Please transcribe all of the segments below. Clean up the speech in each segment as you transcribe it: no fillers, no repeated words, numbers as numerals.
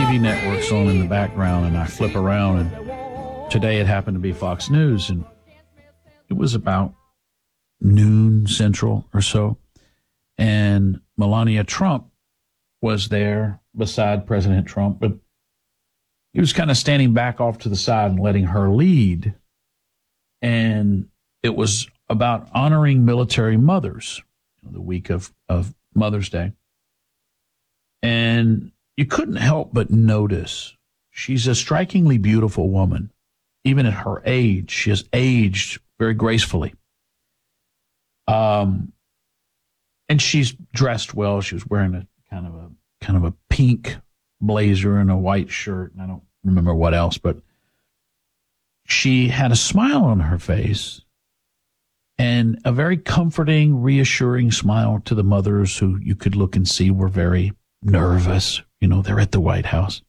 TV networks on in the background, and I flip around, and today it happened to be Fox News, and it was about noon central or so, and Melania Trump was there beside President Trump, but he was kind of standing back off to the side and letting her lead, and it was about honoring military mothers, the week of Mother's Day. And you couldn't help but notice she's a strikingly beautiful woman. Even at her age, she has aged very gracefully. And she's dressed well. She was wearing a kind of a pink blazer and a white shirt, and I don't remember what else, but she had a smile on her face and a very comforting, reassuring smile to the mothers who you could look and see were very nervous. You know, they're at the White House.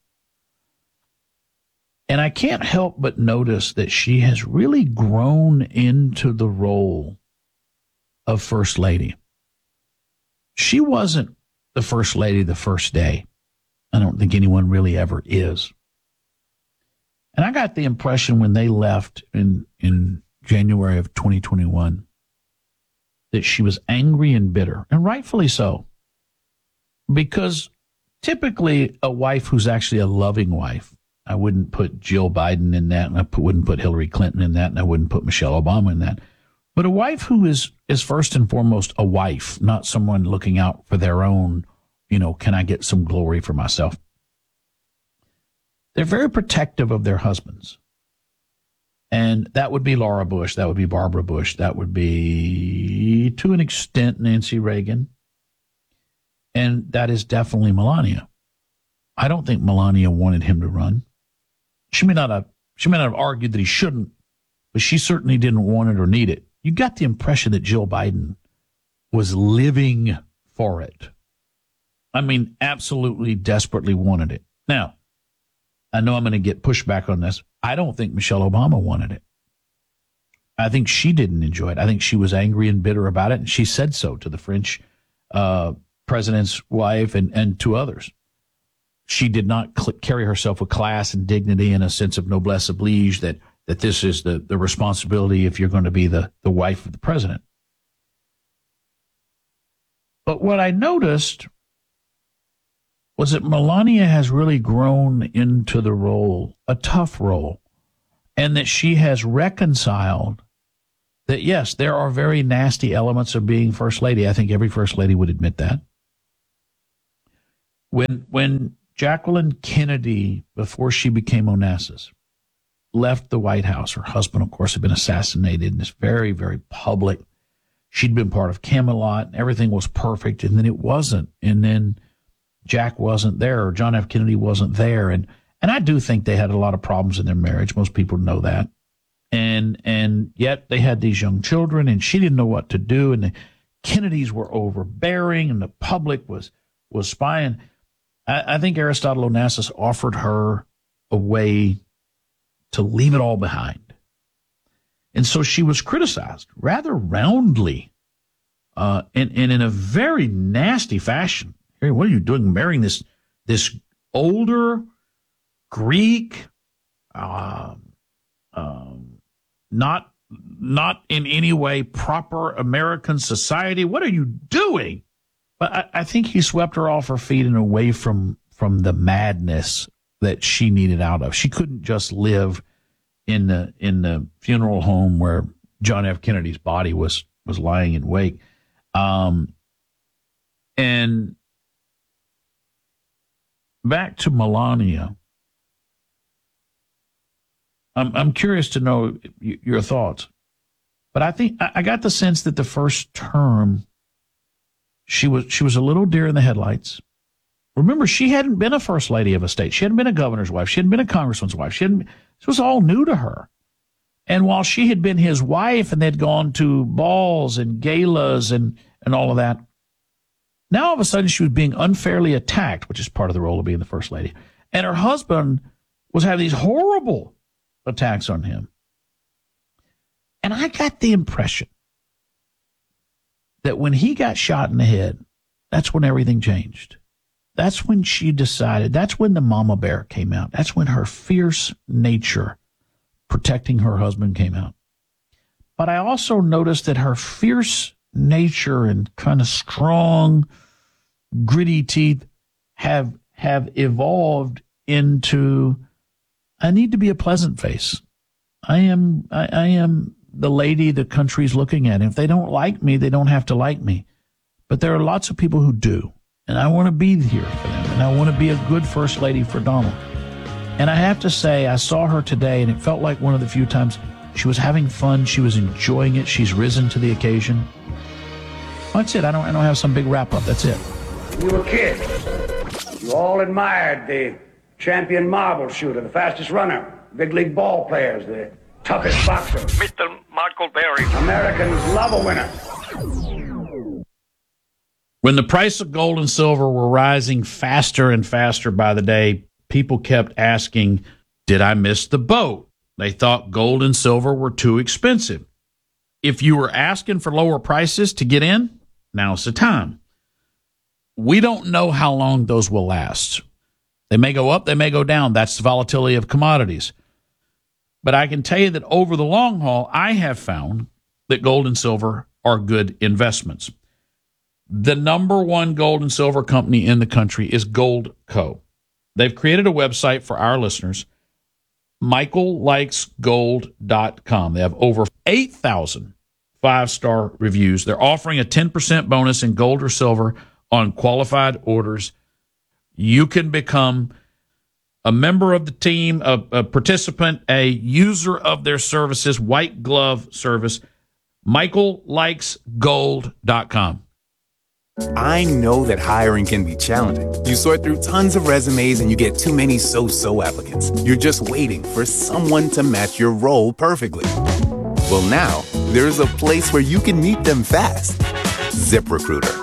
And I can't help but notice that she has really grown into the role of First Lady. She wasn't the First Lady the first day. I don't think anyone really ever is. And I got the impression when they left in January of 2021 that she was angry and bitter, and rightfully so. Because typically a wife who's actually a loving wife, I wouldn't put Jill Biden in that, and I wouldn't put Hillary Clinton in that, and I wouldn't put Michelle Obama in that. But a wife who is first and foremost a wife, not someone looking out for their own, can I get some glory for myself? They're very protective of their husbands. And that would be Laura Bush. That would be Barbara Bush. That would be, to an extent, Nancy Reagan. And that is definitely Melania. I don't think Melania wanted him to run. She may not have argued that he shouldn't, but she certainly didn't want it or need it. You got the impression that Jill Biden was living for it. I mean, absolutely desperately wanted it. Now, I know I'm going to get pushback on this. I don't think Michelle Obama wanted it. I think she didn't enjoy it. I think she was angry and bitter about it, and she said so to the French president's wife and to others. She did not carry herself with class and dignity and a sense of noblesse oblige that this is the responsibility if you're going to be the wife of the president. But what I noticed was that Melania has really grown into the role, a tough role, and that she has reconciled that, yes, there are very nasty elements of being First Lady. I think every First Lady would admit that. When Jacqueline Kennedy, before she became Onassis, left the White House, her husband, of course, had been assassinated, and it's very, very public. She'd been part of Camelot, and everything was perfect, and then it wasn't. And then Jack wasn't there, or John F. Kennedy wasn't there. And I do think they had a lot of problems in their marriage. Most people know that. And yet they had these young children, and she didn't know what to do. And the Kennedys were overbearing, and the public was spying. I think Aristotle Onassis offered her a way to leave it all behind. And so she was criticized rather roundly and in a very nasty fashion. Hey, what are you doing marrying this older Greek, not in any way proper American society? What are you doing? But I think he swept her off her feet and away from the madness that she needed out of. She couldn't just live in the funeral home where John F. Kennedy's body was lying in wake. And back to Melania, I'm curious to know your thoughts, but I think I got the sense that the first term she was a little deer in the headlights. Remember, she hadn't been a first lady of a state. She hadn't been a governor's wife. She hadn't been a congressman's wife. This was all new to her. And while she had been his wife and they'd gone to balls and galas and all of that, now all of a sudden she was being unfairly attacked, which is part of the role of being the first lady. And her husband was having these horrible attacks on him. And I got the impression that when he got shot in the head, that's when everything changed. That's when she decided, that's when the mama bear came out. That's when her fierce nature protecting her husband came out. But I also noticed that her fierce nature and kind of strong, gritty teeth have evolved into, I need to be a pleasant face. I am the lady the country's looking at. If they don't like me, they don't have to like me. But there are lots of people who do. And I want to be here for them. And I want to be a good first lady for Donald. And I have to say, I saw her today, and it felt like one of the few times she was having fun. She was enjoying it. She's risen to the occasion. That's it. I don't have some big wrap up. That's it. You were kids. You all admired the champion marble shooter, the fastest runner, big league ball players, the toughest boxer. Mr. Michael Berry. Americans love a winner. When the price of gold and silver were rising faster and faster by the day, people kept asking, did I miss the boat? They thought gold and silver were too expensive. If you were asking for lower prices to get in, now's the time. We don't know how long those will last. They may go up, they may go down. That's the volatility of commodities. But I can tell you that over the long haul, I have found that gold and silver are good investments. The number one gold and silver company in the country is Goldco. They've created a website for our listeners, michaellikesgold.com. They have over 8,000 five-star reviews. They're offering a 10% bonus in gold or silver on qualified orders. You can become a member of the team, a participant, a user of their services, white glove service, michaellikesgold.com. I know that hiring can be challenging. You sort through tons of resumes and you get too many so-so applicants. You're just waiting for someone to match your role perfectly. Well, now there's a place where you can meet them fast. ZipRecruiter.